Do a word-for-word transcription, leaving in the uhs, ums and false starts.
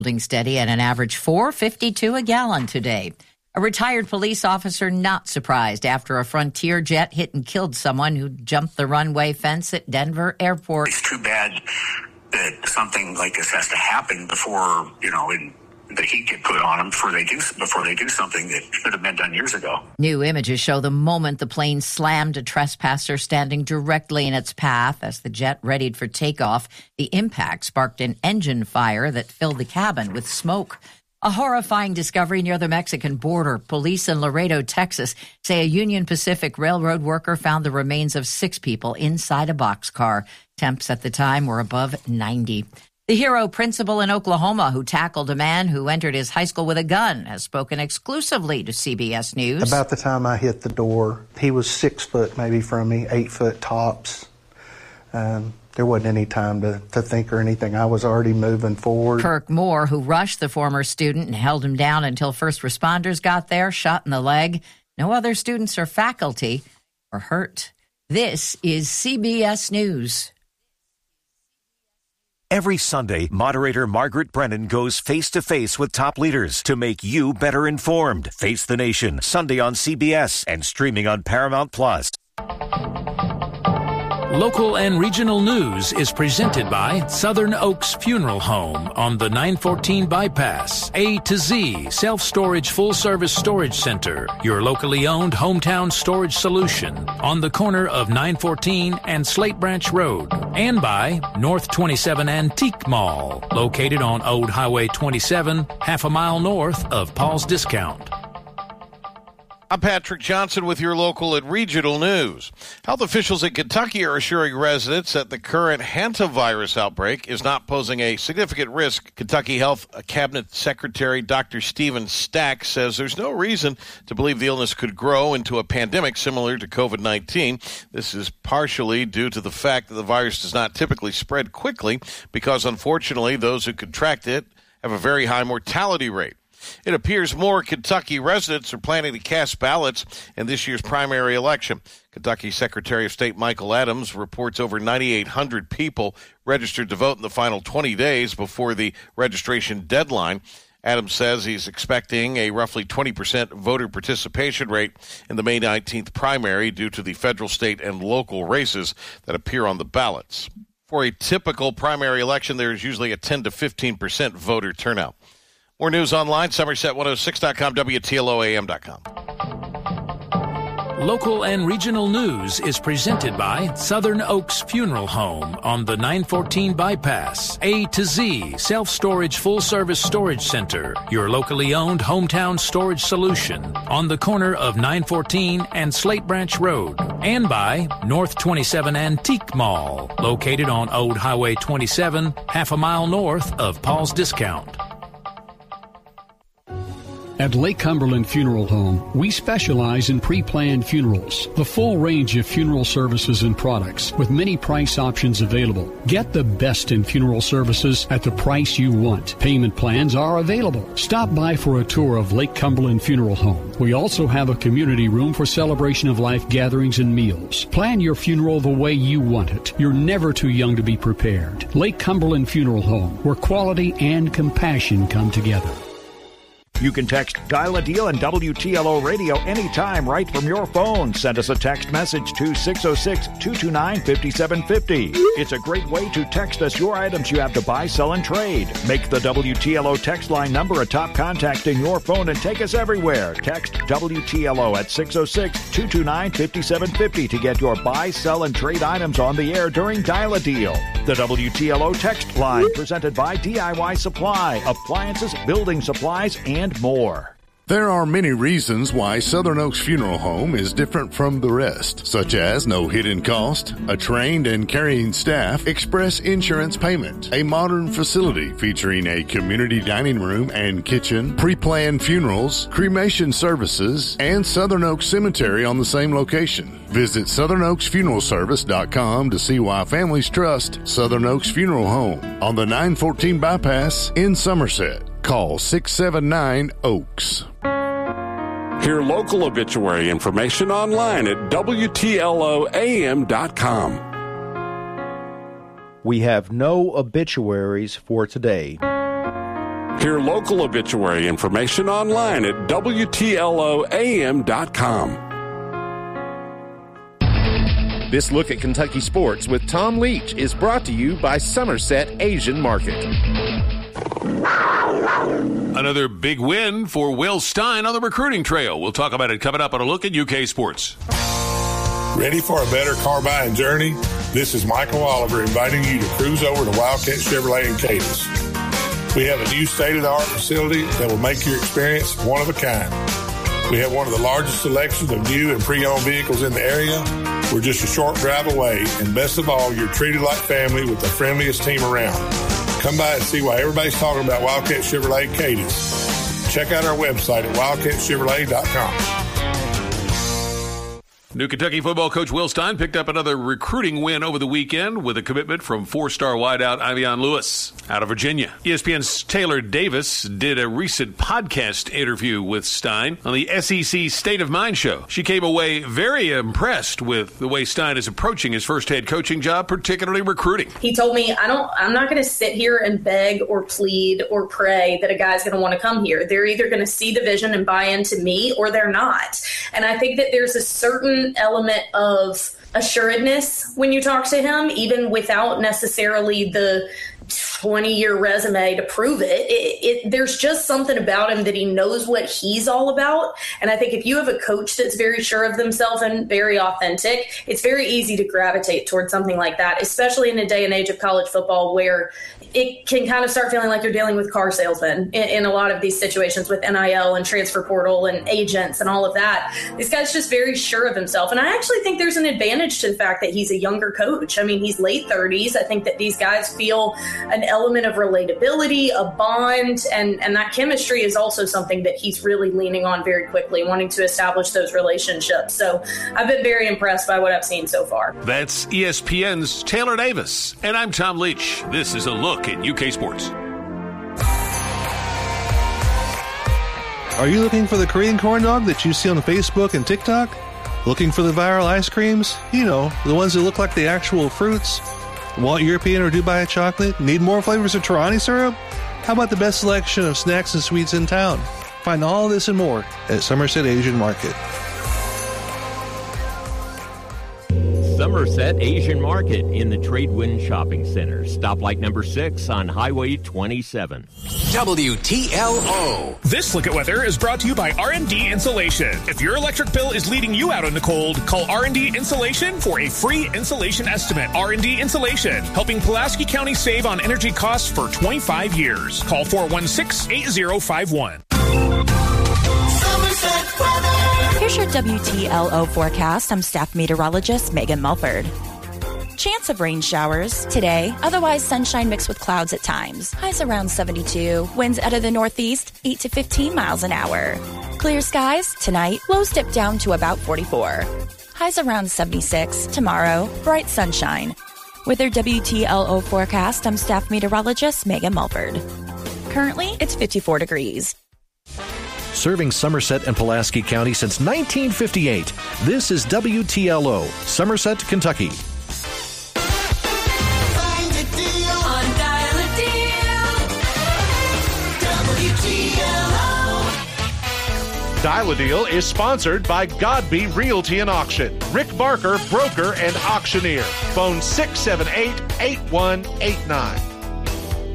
Holding steady at an average four dollars and fifty-two cents a gallon today. A retired police officer not surprised after a Frontier jet hit and killed someone who jumped the runway fence at Denver Airport. It's too bad that something like this has to happen before, you know, in, the heat get put on them before they do before they do something that should have been done years ago. New images show the moment the plane slammed a trespasser standing directly in its path as the jet readied for takeoff. The impact sparked an engine fire that filled the cabin with smoke. A horrifying discovery near the Mexican border. Police in Laredo, Texas, say a Union Pacific Railroad worker found the remains of six people inside a boxcar. Temps at the time were above ninety. The hero principal in Oklahoma who tackled a man who entered his high school with a gun has spoken exclusively to C B S News. About the time I hit the door, he was six foot maybe from me, eight foot tops. Um, there wasn't any time to, to think or anything. I was already moving forward. Kirk Moore, who rushed the former student and held him down until first responders got there, shot in the leg. No other students or faculty were hurt. This is C B S News. Every Sunday, moderator Margaret Brennan goes face-to-face with top leaders to make you better informed. Face the Nation, Sunday on C B S and streaming on Paramount Plus. Local and regional news is presented by Southern Oaks Funeral Home on the nine fourteen bypass. A to Z Self-Storage Full-Service Storage Center, your locally owned hometown storage solution on the corner of nine fourteen and Slate Branch Road. And by North twenty-seven Antique Mall, located on Old Highway twenty-seven, half a mile north of Paul's Discount. I'm Patrick Johnson with your local and regional news. Health officials in Kentucky are assuring residents that the current hantavirus outbreak is not posing a significant risk. Kentucky Health Cabinet Secretary Doctor Stephen Stack says there's no reason to believe the illness could grow into a pandemic similar to covid nineteen. This is partially due to the fact that the virus does not typically spread quickly because, unfortunately, those who contract it have a very high mortality rate. It appears more Kentucky residents are planning to cast ballots in this year's primary election. Kentucky Secretary of State Michael Adams reports over nine thousand eight hundred people registered to vote in the final twenty days before the registration deadline. Adams says he's expecting a roughly twenty percent voter participation rate in the May nineteenth primary due to the federal, state, and local races that appear on the ballots. For a typical primary election, there is usually a ten to fifteen percent voter turnout. More news online, Somerset one oh six dot com, W T L O A M dot com. Local and regional news is presented by Southern Oaks Funeral Home on the nine fourteen bypass. A to Z Self-Storage Full-Service Storage Center, your locally owned hometown storage solution on the corner of nine fourteen and Slate Branch Road. And by North twenty-seven Antique Mall, located on Old Highway twenty-seven, half a mile north of Paul's Discount. At Lake Cumberland Funeral Home, we specialize in pre-planned funerals, the full range of funeral services and products with many price options available. Get the best in funeral services at the price you want. Payment plans are available. Stop by for a tour of Lake Cumberland Funeral Home. We also have a community room for celebration of life gatherings and meals. Plan your funeral the way you want it. You're never too young to be prepared. Lake Cumberland Funeral Home, where quality and compassion come together. You can text Dial a Deal and W T L O Radio anytime right from your phone. Send us a text message to six oh six, two two nine, five seven five oh. It's a great way to text us your items you have to buy, sell, and trade. Make the W T L O text line number a top contact in your phone and take us everywhere. Text W T L O at six oh six, two two nine, five seven five oh to get your buy, sell, and trade items on the air during Dial a Deal. The W T L O text line presented by D I Y Supply, appliances, building supplies, and more. There are many reasons why Southern Oaks Funeral Home is different from the rest, such as no hidden cost, a trained and caring staff, express insurance payment, a modern facility featuring a community dining room and kitchen, pre-planned funerals, cremation services, and Southern Oaks Cemetery on the same location. Visit southern oaks funeral service dot com to see why families trust Southern Oaks Funeral Home on the nine fourteen bypass in Somerset. Call six seven nine, Oaks. Hear local obituary information online at W T L O A M dot com. We have no obituaries for today. Hear local obituary information online at W T L O A M dot com. This look at Kentucky sports with Tom Leach is brought to you by Somerset Asian Market. Another big win for Will Stein on the recruiting trail. We'll talk about it coming up on a look at U K Sports. Ready for a better car buying journey? This is Michael Oliver inviting you to cruise over to Wildcat Chevrolet in Cadiz. We have a new state-of-the-art facility that will make your experience one of a kind. We have one of the largest selections of new and pre-owned vehicles in the area. We're just a short drive away, and best of all, you're treated like family with the friendliest team around. Come by and see why everybody's talking about Wildcat Chevrolet Cadiz. Check out our website at wildcat chevrolet dot com. New Kentucky football coach Will Stein picked up another recruiting win over the weekend with a commitment from four-star wideout Ivion Lewis out of Virginia. E S P N's Taylor Davis did a recent podcast interview with Stein on the S E C State of Mind show. She came away very impressed with the way Stein is approaching his first head coaching job, particularly recruiting. He told me, I don't, I'm not going to sit here and beg or plead or pray that a guy's going to want to come here. They're either going to see the vision and buy into me or they're not. And I think that there's a certain element of assuredness when you talk to him, even without necessarily the twenty-year resume to prove it. It, it. There's just something about him that he knows what he's all about. And I think if you have a coach that's very sure of themselves and very authentic, it's very easy to gravitate towards something like that, especially in a day and age of college football where it can kind of start feeling like you're dealing with car salesmen in, in a lot of these situations with N I L and transfer portal and agents and all of that. This guy's just very sure of himself. And I actually think there's an advantage to the fact that he's a younger coach. I mean, he's late thirties. I think that these guys feel an element of relatability, a bond, and, and that chemistry is also something that he's really leaning on very quickly, wanting to establish those relationships. So I've been very impressed by what I've seen so far. That's E S P N's Taylor Davis. And I'm Tom Leach. This is a look at U K Sports. Are you looking for the Korean corn dog that you see on Facebook and TikTok? Looking for the viral ice creams? You know, the ones that look like the actual fruits? Want European or Dubai chocolate? Need more flavors of Torani syrup? How about the best selection of snacks and sweets in town? Find all this and more at Somerset Asian Market. Somerset Asian Market in the Tradewind Shopping Center. Stoplight number six on Highway twenty-seven. W T L O. This look at weather is brought to you by R and D Insulation. If your electric bill is leaving you out in the cold, call R and D Insulation for a free insulation estimate. R and D Insulation, helping Pulaski County save on energy costs for twenty-five years. Call four one six, eight zero five one. Here's your W T L O forecast. I'm staff meteorologist Megan Mulford. Chance of rain showers today, otherwise sunshine mixed with clouds at times. Highs around seventy-two. Winds out of the northeast, eight to fifteen miles an hour. Clear skies tonight, lows dip down to about forty-four. Highs around seventy-six. Tomorrow, bright sunshine. With your W T L O forecast, I'm staff meteorologist Megan Mulford. Currently, it's fifty-four degrees. Serving Somerset and Pulaski County since nineteen fifty-eight. This is W T L O, Somerset, Kentucky. Find a deal on Dial a Deal. W T L O. Dial a Deal is sponsored by Godby Realty and Auction. Rick Barker, broker and auctioneer. Phone six seven eight, eight one eight nine.